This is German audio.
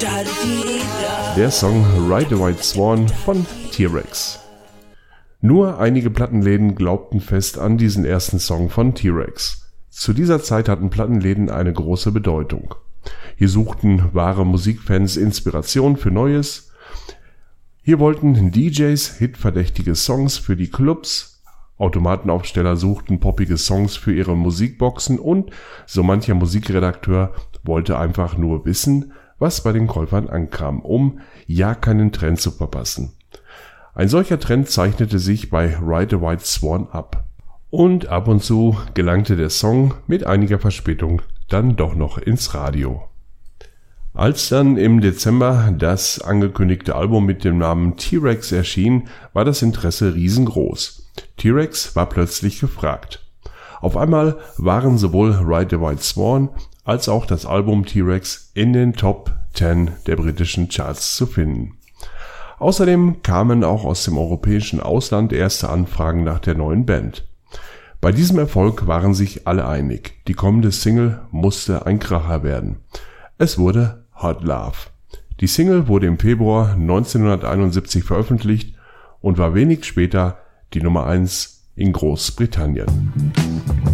Der Song Ride the White Swan von T-Rex. Nur einige Plattenläden glaubten fest an diesen ersten Song von T-Rex. Zu dieser Zeit hatten Plattenläden eine große Bedeutung. Hier suchten wahre Musikfans Inspiration für Neues. Hier wollten DJs hitverdächtige Songs für die Clubs, Automatenaufsteller suchten poppige Songs für ihre Musikboxen und so mancher Musikredakteur wollte einfach nur wissen, was bei den Käufern ankam, um ja keinen Trend zu verpassen. Ein solcher Trend zeichnete sich bei Ride the White Swan ab. Und ab und zu gelangte der Song mit einiger Verspätung dann doch noch ins Radio. Als dann im Dezember das angekündigte Album mit dem Namen T-Rex erschien, war das Interesse riesengroß. T-Rex war plötzlich gefragt. Auf einmal waren sowohl Ride the White Swan als auch das Album T-Rex in den Top 10 der britischen Charts zu finden. Außerdem kamen auch aus dem europäischen Ausland erste Anfragen nach der neuen Band. Bei diesem Erfolg waren sich alle einig, die kommende Single musste ein Kracher werden. Es wurde Hot Love. Die Single wurde im Februar 1971 veröffentlicht und war wenig später die Nummer 1 in Großbritannien.